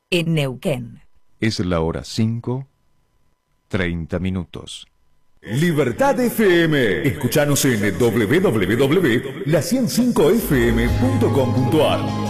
en Neuquén. Es la hora 5:30. Libertad FM. Escuchanos en www.la105fm.com.ar.